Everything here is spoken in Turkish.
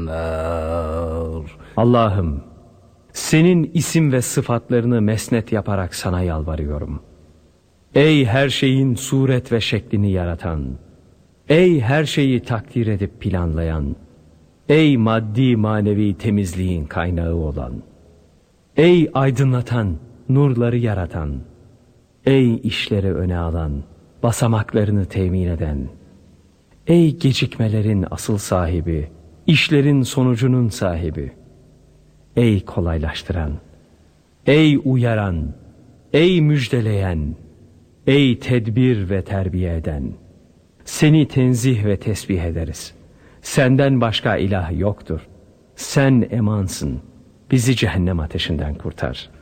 ederler. Allah'ım, senin isim ve sıfatlarını mesnet yaparak sana yalvarıyorum. Ey her şeyin suret ve şeklini yaratan, ey her şeyi takdir edip planlayan, ey maddi manevi temizliğin kaynağı olan, ey aydınlatan, nurları yaratan, ey işleri öne alan, basamaklarını temin eden, ey gecikmelerin asıl sahibi, işlerin sonucunun sahibi, ey kolaylaştıran, ey uyaran, ey müjdeleyen, ey tedbir ve terbiye eden, seni tenzih ve tesbih ederiz. Senden başka ilah yoktur. Sen emansın. Bizi cehennem ateşinden kurtar.